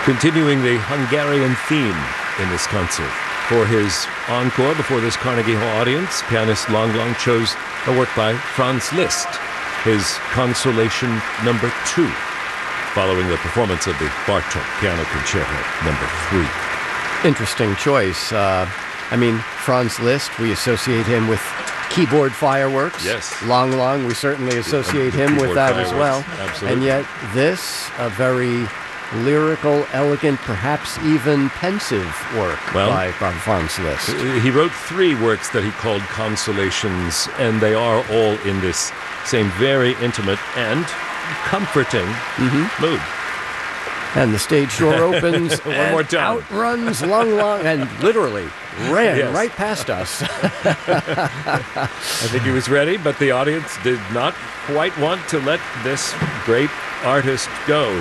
Continuing the Hungarian theme in this concert. For his encore before this Carnegie Hall audience, pianist Lang Lang chose a work by Franz Liszt, his Consolation No. 2, following the performance of the Bartók Piano Concerto No. 3. Interesting choice. Franz Liszt, we associate him with keyboard fireworks. Yes. Lang Lang, we certainly associate him with that fireworks. as well. Absolutely. And yet this, a very lyrical, elegant, perhaps even pensive work by Franz Liszt. He wrote 3 works that he called consolations, and they are all in this same very intimate and comforting mood. And the stage door opens, One more time. out runs Lang Lang, and literally ran right past us. I think he was ready, but the audience did not quite want to let this great artist go.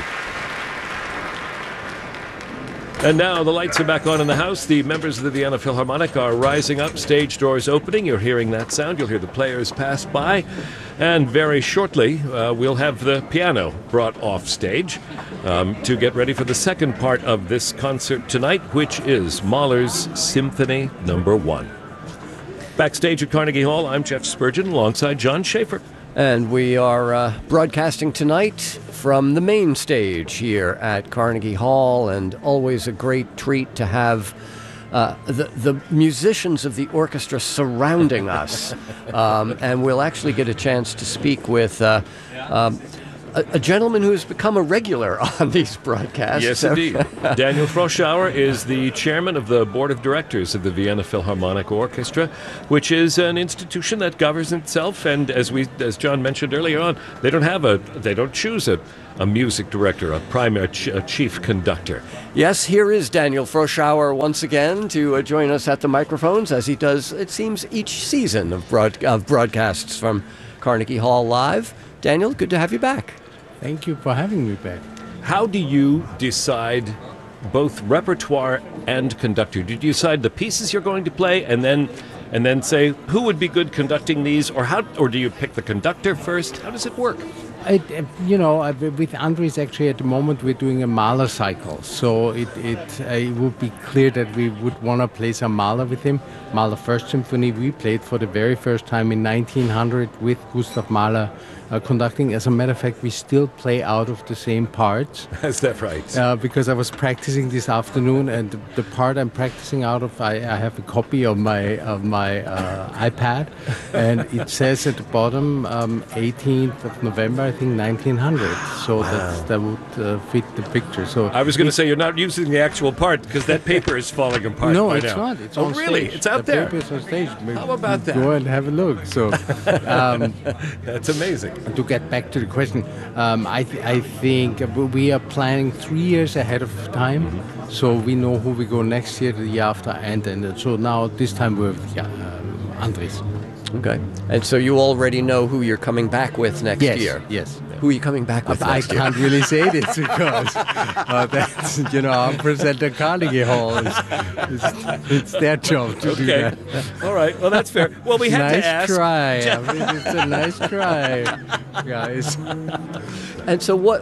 And now the lights are back on in the house. The members of the Vienna Philharmonic are rising up, stage doors opening. You're hearing that sound. You'll hear the players pass by. And very shortly, we'll have the piano brought off stage to get ready for the second part of this concert tonight, which is Mahler's Symphony No. 1. Backstage at Carnegie Hall, I'm Jeff Spurgeon alongside John Schaefer. And we are broadcasting tonight from the main stage here at Carnegie Hall, and always a great treat to have the musicians of the orchestra surrounding us. And we'll actually get a chance to speak with a gentleman who has become a regular on these broadcasts. Yes, indeed. Daniel Froschauer is the chairman of the board of directors of the Vienna Philharmonic Orchestra, which is an institution that governs itself. And as John mentioned earlier on, they don't choose a music director, a primary chief conductor. Yes, here is Daniel Froschauer once again to join us at the microphones, as he does, it seems, each season of broadcasts from Carnegie Hall Live. Daniel, good to have you back. Thank you for having me back. How do you decide both repertoire and conductor? Do you decide the pieces you're going to play and then say who would be good conducting these, or do you pick the conductor first? How does it work? With Andres, actually, at the moment, we're doing a Mahler cycle. So it would be clear that we would want to play some Mahler with him. Mahler First Symphony, we played for the very first time in 1900 with Gustav Mahler conducting. As a matter of fact, we still play out of the same parts. Is that right? Because I was practicing this afternoon, and the part I'm practicing out of, I have a copy of my iPad, and it says at the bottom 18th of November, I think 1900. So that would fit the picture. So I was going to say you're not using the actual part because that paper is falling apart. No, by it's now. not. It's on stage. Really? It's out there. The paper is on stage. How about that? Go and have a look. So that's amazing. To get back to the question, I think we are planning 3 years ahead of time, so we know who we go next year, the year after, and so now this time we're Andres. Okay. And so you already know who you're coming back with next year? Yes. Who are you coming back with I next year? can't really say this because that's, our presenter Carnegie Hall it's their job to do that. All right. Well, that's fair. Well, we had to ask. Nice try. It's a nice try, guys. And so what,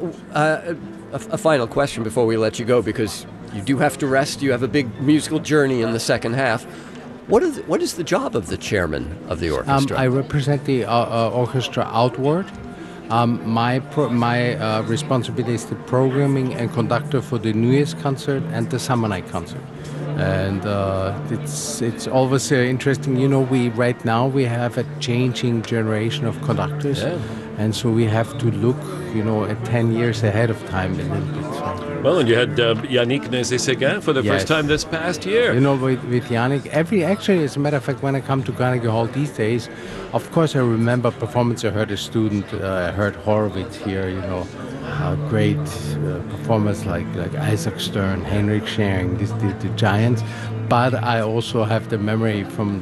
a final question before we let you go, because you do have to rest. You have a big musical journey in the second half. What is the job of the chairman of the orchestra? I represent the orchestra outward. My responsibility is the programming and conductor for the New Year's concert and the Summer Night concert. And it's always interesting. We right now we have a changing generation of conductors, and so we have to look, at 10 years ahead of time a little bit. Well, and you had Yannick Nézet-Séguin for the first time this past year. With Yannick, actually, as a matter of fact, when I come to Carnegie Hall these days, of course I remember performance. I heard a student, I heard Horowitz here, great performers like Isaac Stern, Heinrich Schering, the giants. But I also have the memory from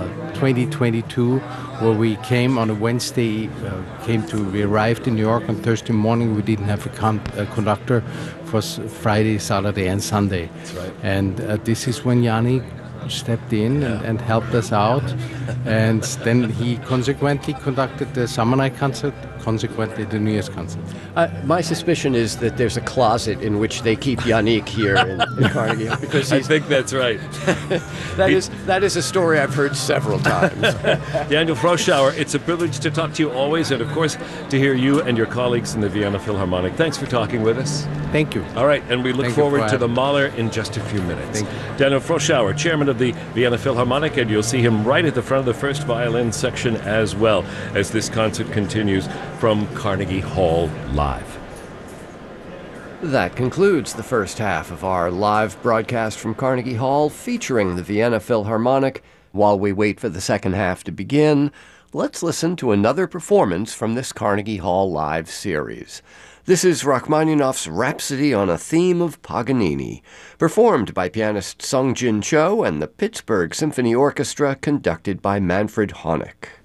2022, where we came on a Wednesday, we arrived in New York on Thursday morning. We didn't have a conductor for Friday, Saturday, and Sunday. That's right. And this is when Yannick stepped in and helped us out. And then he consequently conducted the Summer Night concert consequently the New Year's concert. My suspicion is that there's a closet in which they keep Yannick here in Carnegie Hall, because I think that's right. that is a story I've heard several times. Daniel Froschauer, it's a privilege to talk to you always, and of course to hear you and your colleagues in the Vienna Philharmonic. Thanks for talking with us. Thank you. All right, and we look Thank you forward for to the having me. Mahler in just a few minutes. Thank you. Daniel Froschauer, chairman of the Vienna Philharmonic, and you'll see him right at the front of the first violin section as well as this concert continues from Carnegie Hall Live. That concludes the first half of our live broadcast from Carnegie Hall featuring the Vienna Philharmonic. While we wait for the second half to begin, let's listen to another performance from this Carnegie Hall Live series. This is Rachmaninoff's Rhapsody on a Theme of Paganini, performed by pianist Sung Jin Cho and the Pittsburgh Symphony Orchestra, conducted by Manfred Honeck.